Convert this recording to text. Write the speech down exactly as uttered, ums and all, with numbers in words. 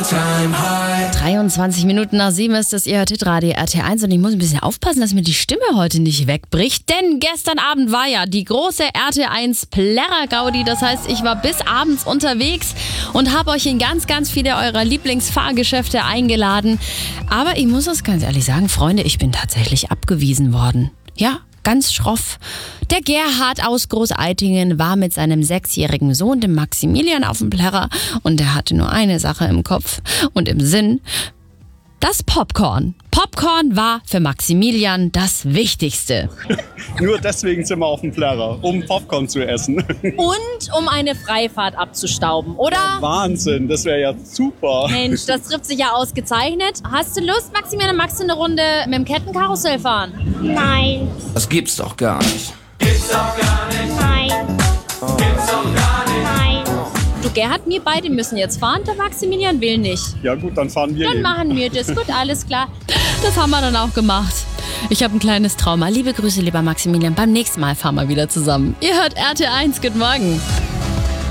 dreiundzwanzig Minuten nach sieben ist es, ihr hört Hitradio R T eins und ich muss ein bisschen aufpassen, dass mir die Stimme heute nicht wegbricht, denn gestern Abend war ja die große R T eins Plärrer-Gaudi, das heißt, ich war bis abends unterwegs und habe euch in ganz, ganz viele eurer Lieblingsfahrgeschäfte eingeladen, aber ich muss es ganz ehrlich sagen, Freunde, ich bin tatsächlich abgewiesen worden. Ja, ganz schroff. Der Gerhard aus Großeitingen war mit seinem sechsjährigen Sohn, dem Maximilian, auf dem Plärrer und der hatte nur eine Sache im Kopf und im Sinn: das Popcorn. Popcorn war für Maximilian das Wichtigste. Nur deswegen sind wir auf dem Plärrer, um Popcorn zu essen. Und um eine Freifahrt abzustauben, oder? Wahnsinn, das wäre ja super. Mensch, das trifft sich ja ausgezeichnet. Hast du Lust, Maximilian, magst du eine Runde mit dem Kettenkarussell fahren? Nein. Das gibt's doch gar nicht. Gibt's doch gar nicht. Nein. Oh. Gibt's doch gar nicht. Nein. Du, Gerhard, wir beide müssen jetzt fahren, der Maximilian will nicht. Ja gut, dann fahren wir Dann eben. machen wir das. Gut, alles klar. Das haben wir dann auch gemacht. Ich habe ein kleines Trauma. Liebe Grüße, lieber Maximilian. Beim nächsten Mal fahren wir wieder zusammen. Ihr hört R T eins. Guten Morgen.